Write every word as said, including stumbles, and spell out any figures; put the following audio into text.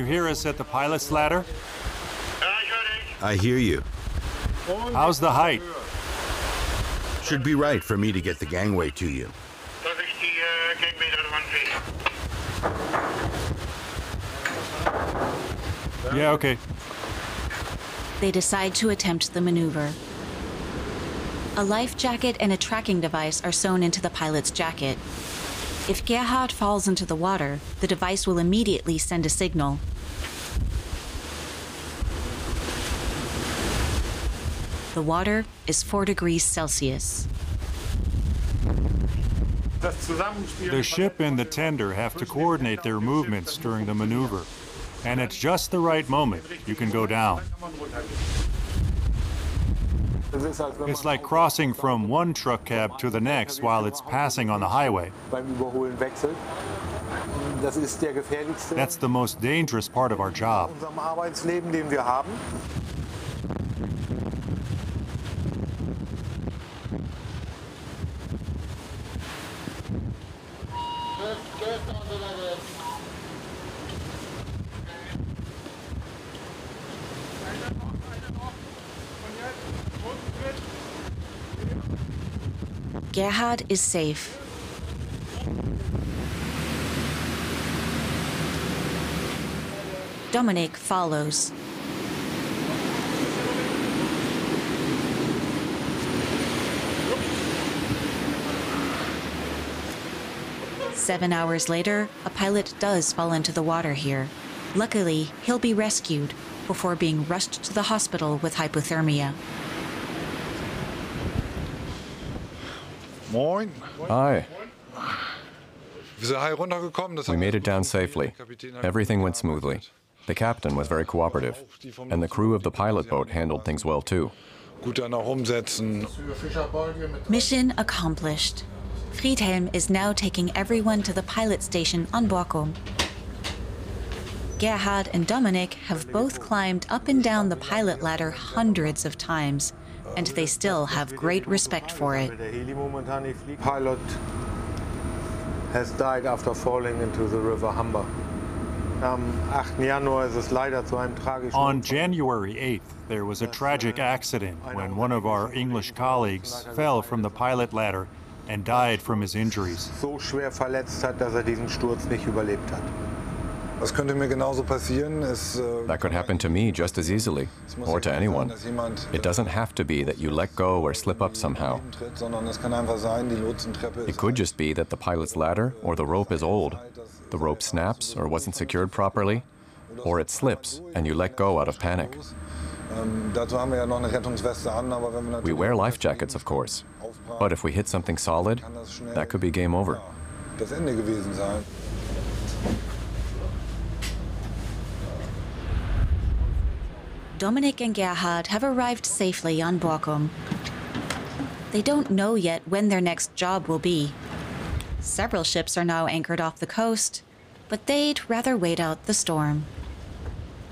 hear us at the pilot's ladder? I hear you. How's the height? Should be right for me to get the gangway to you. Yeah, okay. They decide to attempt the maneuver. A life jacket and a tracking device are sewn into the pilot's jacket. If Gerhard falls into the water, the device will immediately send a signal. The water is four degrees Celsius. The ship and the tender have to coordinate their movements during the maneuver. And at just the right moment, you can go down. It's like crossing from one truck cab to the next while it's passing on the highway. That's the most dangerous part of our job. Gerhard is safe. Dominik follows. Seven hours later, a pilot does fall into the water here. Luckily, he'll be rescued before being rushed to the hospital with hypothermia. Moin. Hi. We made it down safely. Everything went smoothly. The captain was very cooperative, and the crew of the pilot boat handled things well too. Mission accomplished. Friedhelm is now taking everyone to the pilot station on Borkum. Gerhard and Dominik have both climbed up and down the pilot ladder hundreds of times, and they still have great respect for it. The pilot has died after falling into the river Humber. On January eighth, there was a tragic accident when one of our English colleagues fell from the pilot ladder and died from his injuries. So schwer verletzt hat, dass er diesen Sturz nicht überlebt hat. That could happen to me just as easily, or to anyone. It doesn't have to be that you let go or slip up somehow. It could just be that the pilot's ladder or the rope is old, the rope snaps or wasn't secured properly, or it slips and you let go out of panic. We wear life jackets, of course, but if we hit something solid, that could be game over. Dominik and Gerhard have arrived safely on Borkum. They don't know yet when their next job will be. Several ships are now anchored off the coast, but they'd rather wait out the storm.